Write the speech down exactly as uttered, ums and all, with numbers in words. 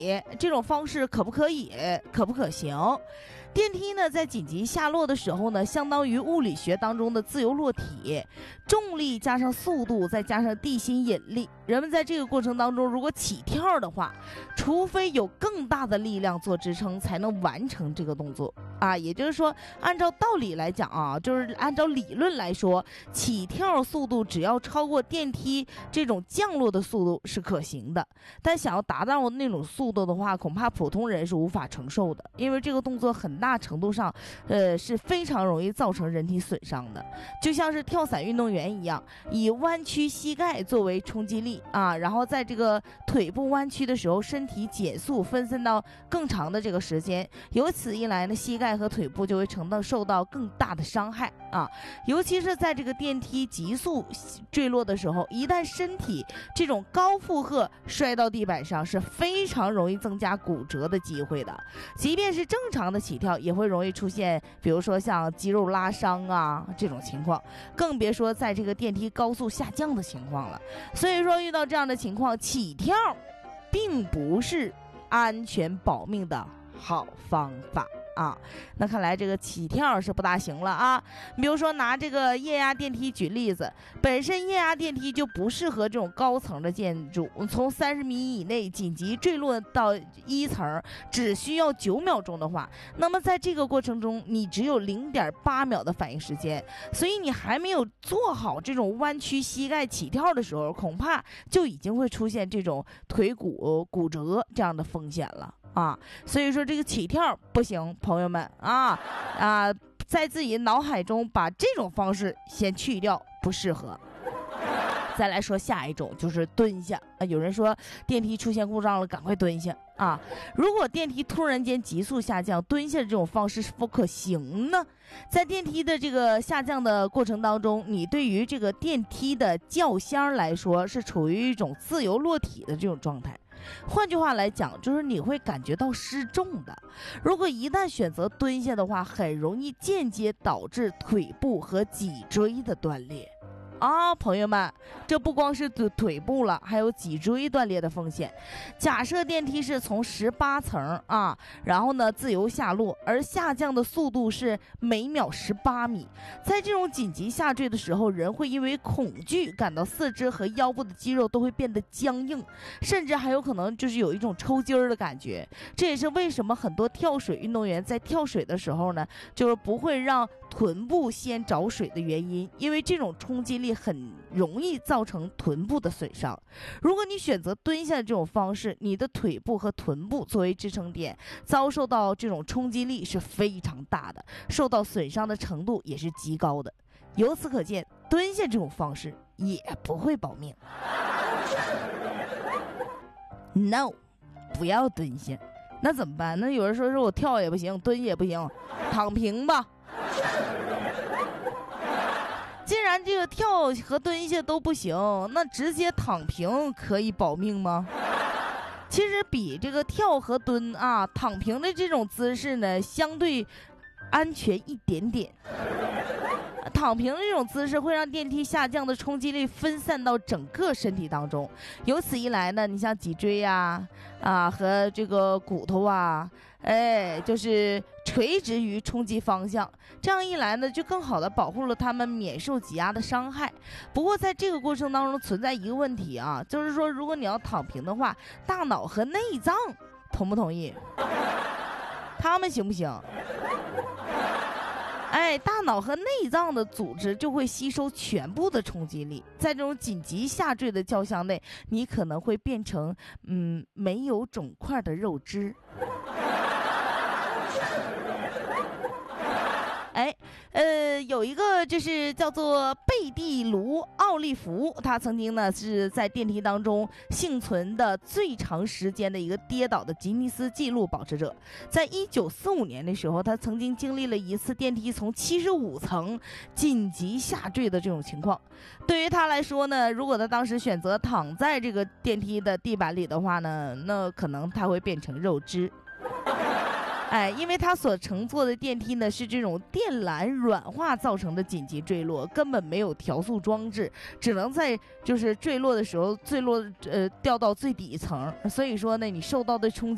这种方式可不可以，可不可行？电梯呢，在紧急下落的时候呢，相当于物理学当中的自由落体，重力加上速度，再加上地心引力，人们在这个过程当中，如果起跳的话，除非有更大的力量做支撑，才能完成这个动作啊。也就是说，按照道理来讲啊，就是按照理论来说，起跳速度只要超过电梯这种降落的速度是可行的，但想要达到那种速度的话，恐怕普通人是无法承受的，因为这个动作很大程度上，呃，是非常容易造成人体损伤的。就像是跳伞运动员一样，以弯曲膝盖作为冲击力啊，然后在这个腿部弯曲的时候，身体减速分散到更长的这个时间，由此一来呢，膝盖和腿部就会承到受到更大的伤害啊。尤其是在这个电梯急速坠落的时候，一旦身体这种高负荷摔到地板上，是非常容易增加骨折的机会的。即便是正常的起跳，也会容易出现比如说像肌肉拉伤啊这种情况，更别说在这个电梯高速下降的情况了。所以说遇到这样的情况，起跳并不是安全保命的好方法啊。那看来这个起跳是不大行了啊。比如说拿这个液压电梯举例子，本身液压电梯就不适合这种高层的建筑，从三十米以内紧急坠落到一层只需要九秒钟的话，那么在这个过程中你只有零点八秒的反应时间，所以你还没有做好这种弯曲膝盖起跳的时候，恐怕就已经会出现这种腿骨骨折这样的风险了啊。所以说这个起跳不行，朋友们啊啊，在自己脑海中把这种方式先去掉，不适合。再来说下一种，就是蹲下啊。有人说电梯出现故障了，赶快蹲下啊。如果电梯突然间急速下降，蹲下这种方式是否可行呢？在电梯的这个下降的过程当中，你对于这个电梯的轿厢来说是处于一种自由落体的这种状态。换句话来讲，就是你会感觉到失重的。如果一旦选择蹲下的话，很容易间接导致腿部和脊椎的断裂啊，朋友们，这不光是腿腿部了，还有脊椎断裂的风险。假设电梯是从十八层啊，然后呢自由下落，而下降的速度是每秒十八米，在这种紧急下坠的时候，人会因为恐惧感到四肢和腰部的肌肉都会变得僵硬，甚至还有可能就是有一种抽筋儿的感觉。这也是为什么很多跳水运动员在跳水的时候呢，就是不会让臀部先着水的原因，因为这种冲击力很容易造成臀部的损伤。如果你选择蹲下的这种方式，你的腿部和臀部作为支撑点，遭受到这种冲击力是非常大的，受到损伤的程度也是极高的。由此可见，蹲下这种方式也不会保命。No， 不要蹲下。那怎么办？那有人说说我跳也不行，蹲也不行，躺平吧。既然这个跳和蹲下都不行，那直接躺平可以保命吗？其实比这个跳和蹲啊，躺平的这种姿势呢，相对安全一点点。躺平的这种姿势会让电梯下降的冲击力分散到整个身体当中，由此一来呢，你像脊椎呀 啊, 啊和这个骨头啊，哎，就是垂直于冲击方向，这样一来呢，就更好的保护了他们免受挤压的伤害。不过在这个过程当中存在一个问题啊，就是说如果你要躺平的话，大脑和内脏同不同意？他们行不行？哎，大脑和内脏的组织就会吸收全部的冲击力，在这种紧急下坠的轿厢内，你可能会变成嗯没有肿块的肉汁。哎，呃，有一个就是叫做贝蒂卢奥利弗，他曾经呢是在电梯当中幸存的最长时间的一个跌倒的吉尼斯纪录保持者。在一九四五年的时候，他曾经经历了一次电梯从七十五层紧急下坠的这种情况。对于他来说呢，如果他当时选择躺在这个电梯的地板里的话呢，那可能他会变成肉汁。哎，因为它所乘坐的电梯呢是这种电缆软化造成的紧急坠落，根本没有调速装置，只能在就是坠落的时候坠落呃掉到最底层，所以说呢，你受到的冲击